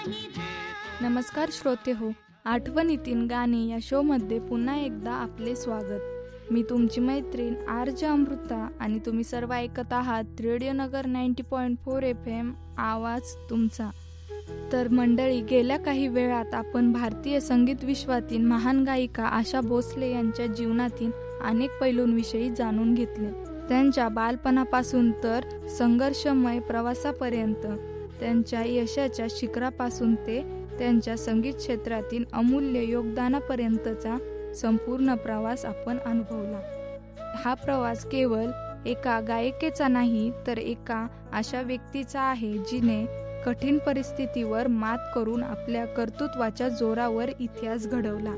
नमस्कार श्रोते हो, आठवणीतील गाणे या शोमध्ये पुन्हा एकदा आपले स्वागत. मी तुमची मैत्रीण आर.जे. अमृता आणि तुम्ही सर्व ऐकत आहात रेडिओ नगर 90.4 FM, आवाज तुमचा. तर मंडळी, गेल्या काही वेळात आपण भारतीय संगीत विश्वातील महान गायिका आशा भोसले यांच्या जीवनातील अनेक पैलूंविषयी जाणून घेतले. त्यांच्या बालपणापासून तर संघर्षमय प्रवासापर्यंत, त्यांच्या यशाच्या शिखरापासून ते त्यांच्या संगीत क्षेत्रातील अमूल्य योगदानापर्यंतचा संपूर्ण प्रवास आपण अनुभवला. हा प्रवास केवळ एका गायिकेचा नाही, तर एका अशा व्यक्तीचा आहे जिने कठीण परिस्थितीवर मात करून आपल्या कर्तृत्वाच्या जोरावर इतिहास घडवला.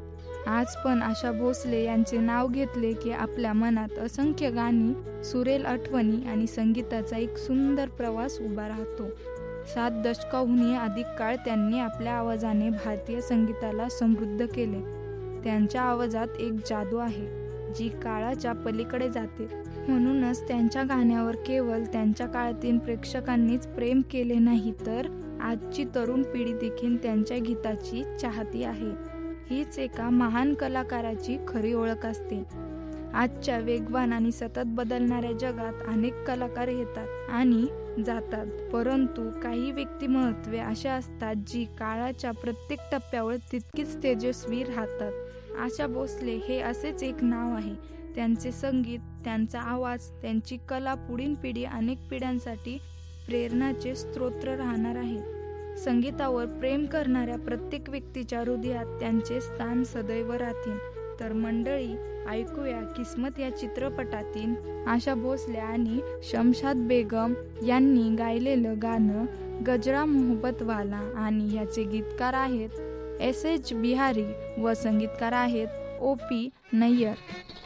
आज पण आशा भोसले यांचे नाव घेतले की आपल्या मनात असंख्य गाणी, सुरेल आठवणी आणि संगीताचा एक सुंदर प्रवास उभा राहतो. 7 दशकाहूनही अधिक काळ त्यांनी आपल्या आवाजाने भारतीय संगीताला समृद्ध केले. त्यांच्या आवाजात एक जादू आहे जी काळाच्या पलीकडे जाते. म्हणूनच त्यांच्या गाण्यावर केवळ त्यांच्या काळातील प्रेक्षकांनीच प्रेम केले नाही, तर आजची तरुण पिढी देखील त्यांच्या गीताची चाहती आहे. हीच एका महान कलाकाराची खरी ओळख असते. आजच्या वेगवान आणि सतत बदलणाऱ्या जगात अनेक कलाकार येतात आणि जातात, परंतु काही व्यक्तिमत्त्वे अशा असतात जी काळाच्या प्रत्येक टप्प्यावर तितकीच तेजस्वी राहतात. आशा भोसले हे असेच एक नाव आहे. त्यांचे संगीत, त्यांचा आवाज, त्यांची कला पुढील पिढी अनेक पिढ्यांसाठी प्रेरणाचे स्रोत राहणार आहे. संगीतावर प्रेम करणाऱ्या प्रत्येक व्यक्तीच्या हृदयात त्यांचे स्थान सदैव राहतील. तर मंडळी, ऐकूया किस्मत या चित्रपटातील आशा भोसले आणि शमशाद बेगम यांनी गायलेलं गाणं गजरा मोहब्बत वाला. आणि याचे गीतकार आहेत S.H. बिहारी व संगीतकार आहेत O.P. नय्यर.